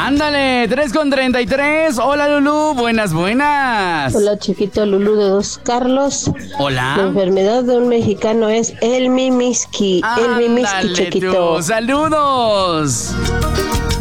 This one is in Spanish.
Ándale, 3:33. Hola, Lulú, buenas. Hola, chiquito, Lulú de Dos Carlos. Hola. La enfermedad de un mexicano es el mimiski. El mimiski, Ándale chiquito. tú, saludos.